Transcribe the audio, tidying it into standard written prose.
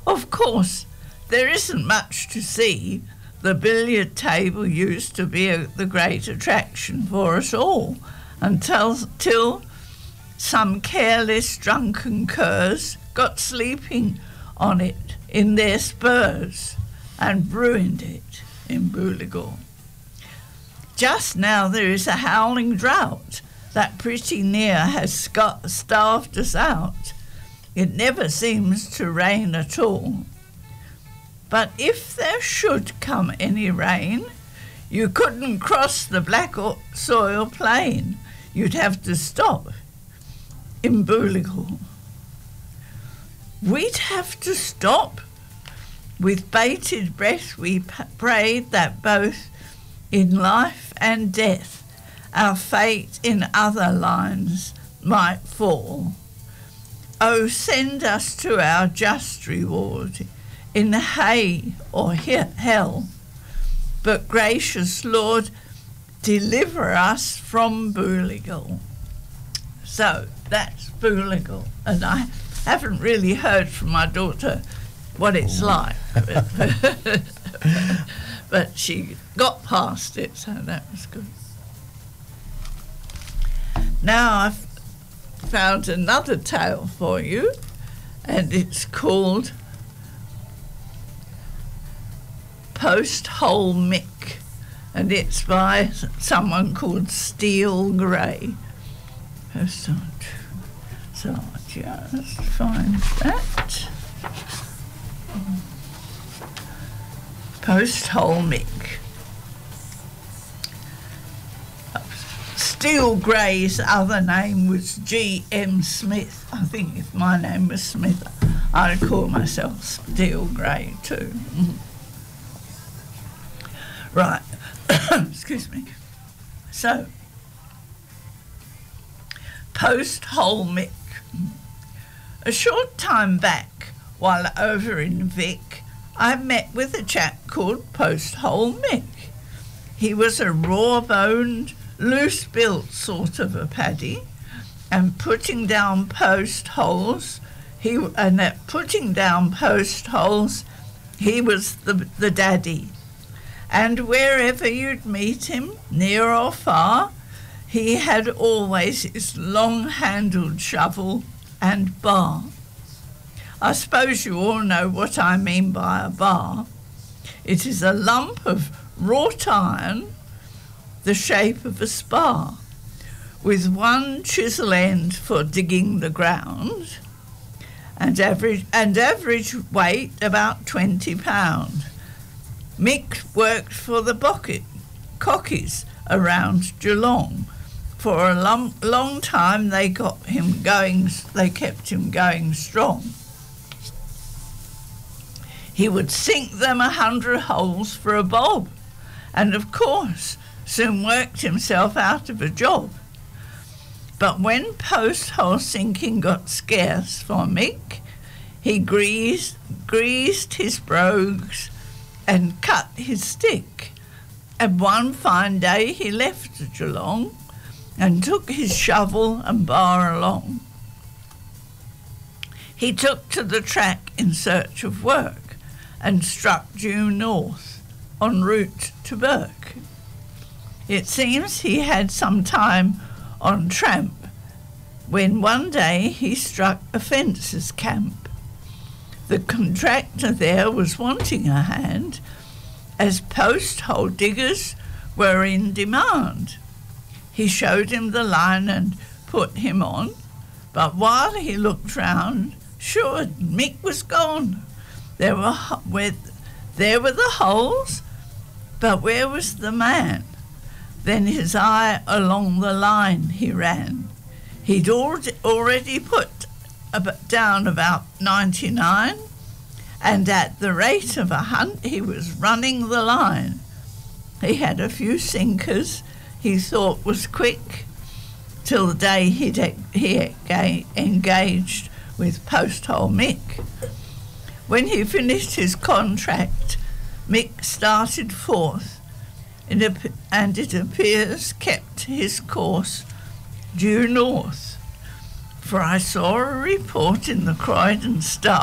Of course, there isn't much to see. The billiard table used to be the great attraction for us all till some careless drunken curs got sleeping on it in their spurs and ruined it in Booligal. Just now there is a howling drought that pretty near has starved us out. It never seems to rain at all. But if there should come any rain, you couldn't cross the black soil plain. You'd have to stop in Booligal. We'd have to stop. With bated breath we prayed that both in life and death our fate in other lines might fall. Oh, send us to our just reward in hay or hell. But gracious Lord, deliver us from Booligal. So that's Booligal, and I haven't really heard from my daughter what it's like. But she got past it, so that was good. Now I've found another tale for you, and it's called Post Hole Mick, and it's by someone called Steele Gray. So I'll just find that. Post Hole Mick. Steele Gray's other name was G.M. Smith. I think if my name was Smith, I'd call myself Steele Gray too. Right. Excuse me. So, Post Hole Mick. A short time back, while over in Vic, I met with a chap called Post Hole Mick. He was a raw-boned, loose-built sort of a paddy, and putting down post holes, he was the daddy. And wherever you'd meet him, near or far, he had always his long-handled shovel and bar. I suppose you all know what I mean by a bar. It is a lump of wrought iron, the shape of a spar, with one chisel end for digging the ground, and average weight about 20 pound. Mick worked for the cockies around Geelong. For a long time they kept him going strong. He would sink them 100 holes for a bob, and of course soon worked himself out of a job. But when post-hole sinking got scarce for Mick, he greased his brogues and cut his stick. And one fine day he left Geelong and took his shovel and bar along. He took to the track in search of work and struck due north en route to Burke. It seems he had some time on tramp when one day he struck a fencer's camp. The contractor there was wanting a hand, as post-hole diggers were in demand. He showed him the line and put him on, but while he looked round, sure, Mick was gone. There were the holes, but where was the man? Then his eye along the line he ran. He'd already put down about 99, and at the rate of 100 he was running the line. He had a few sinkers he thought was quick, till the day he engaged with Post-hole Mick. When he finished his contract, Mick started forth, and it appears kept his course due north, for I saw a report in the Croydon Star